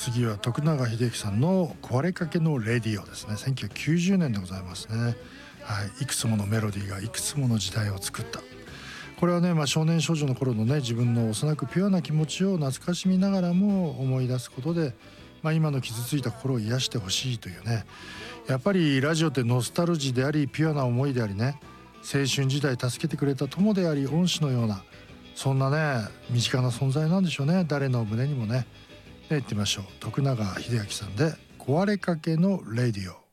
次は徳永英樹さんの壊れかけのレディオですね。1990年でございますね。はい、いくつものメロディーがいくつもの時代を作った。これはね、少年少女の頃のね、自分の幼くピュアな気持ちを懐かしみながらも思い出すことで、今の傷ついた心を癒してほしいというね。やっぱりラジオってノスタルジーであり、ピュアな思いでありね、青春時代助けてくれた友であり、恩師のような、そんなね身近な存在なんでしょうね。誰の胸にもね。で、行ってみましょう。徳永英明さんで壊れかけのレディオ。